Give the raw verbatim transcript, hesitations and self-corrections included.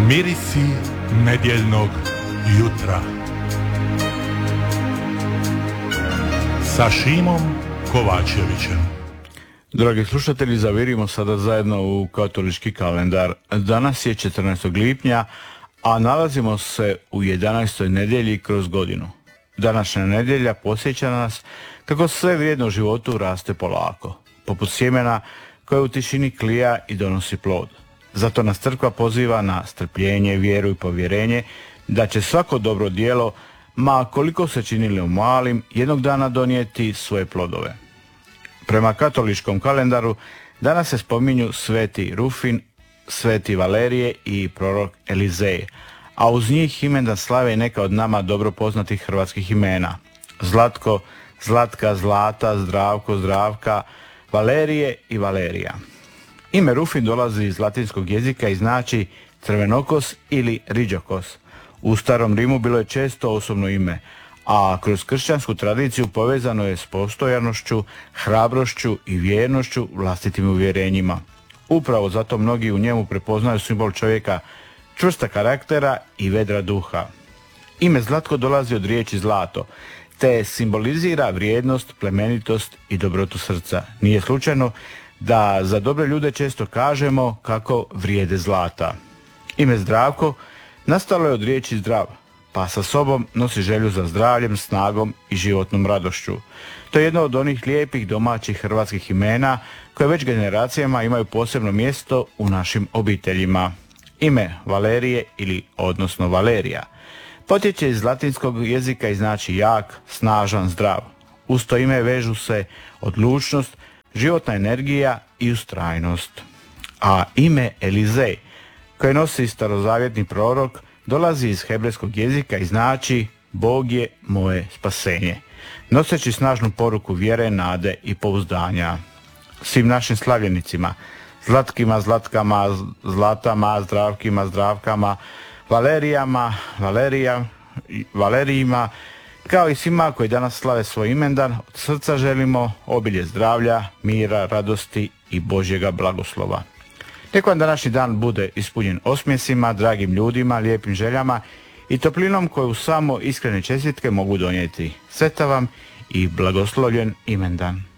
Mirisi nedjeljnog jutra sa Šimom Kovačevićem. Dragi slušatelji, zavirimo sada zajedno u katolički kalendar. Danas je četrnaestog lipnja, a nalazimo se u jedanaestoj nedjelji kroz godinu. Današnja nedjelja podsjeća nas kako sve vrijedno u životu raste polako, poput sjemena koje u tišini klija i donosi plod. Zato nas crkva poziva na strpljenje, vjeru i povjerenje da će svako dobro djelo, ma koliko se činilo malim, jednog dana donijeti svoje plodove. Prema katoličkom kalendaru danas se spominju sveti Rufin, sveti Valerije i prorok Elizej, a uz njih imendan slave neka od nama dobro poznatih hrvatskih imena: Zlatko, Zlatka, Zlata, Zdravko, Zdravka, Valerije i Valerija. Ime Rufin dolazi iz latinskog jezika i znači crvenokos ili riđokos. U starom Rimu bilo je često osobno ime, a kroz kršćansku tradiciju povezano je s postojanošću, hrabrošću i vjernošću vlastitim uvjerenjima. Upravo zato mnogi u njemu prepoznaju simbol čovjeka čvrsta karaktera i vedra duha. Ime Zlatko dolazi od riječi zlato, te simbolizira vrijednost, plemenitost i dobrotu srca. Nije slučajno da za dobre ljude često kažemo kako vrijede zlata. Ime Zdravko nastalo je od riječi zdrav, pa sa sobom nosi želju za zdravljem, snagom i životnom radošću. To je jedno od onih lijepih domaćih hrvatskih imena koje već generacijama imaju posebno mjesto u našim obiteljima. Ime Valerije ili odnosno Valerija potječe iz latinskog jezika i znači jak, snažan, zdrav. Uz to ime vežu se odlučnost, životna energija i ustrajnost. A ime Elizej, koje nosi starozavjetni prorok, dolazi iz hebrejskog jezika i znači Bog je moje spasenje, noseći snažnu poruku vjere, nade i pouzdanja. Svim našim slavljenicima, Zlatkima, Zlatkama, Zlatama, Zdravkima, Zdravkama, Valerijama, Valerija, Valerijima, kao i svima koji danas slave svoj imendan, od srca želimo obilje zdravlja, mira, radosti i Božjega blagoslova. Nek vam današnji dan bude ispunjen osmjesima, dragim ljudima, lijepim željama i toplinom koju samo iskrene čestitke mogu donijeti. Sretan vam i blagoslovljen imendan.